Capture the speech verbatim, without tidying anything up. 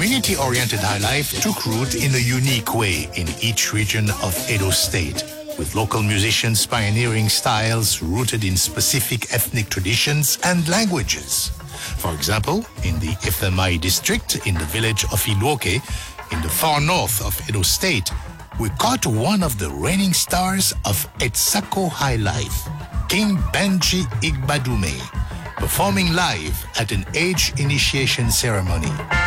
Community-oriented highlife took root in a unique way in each region of Edo State, with local musicians pioneering styles rooted in specific ethnic traditions and languages. For example, in the Ifemai district in the village of Iloke, in the far north of Edo State, we caught one of the reigning stars of Etsako Highlife, King Benji Igbadume, performing live at an age initiation ceremony.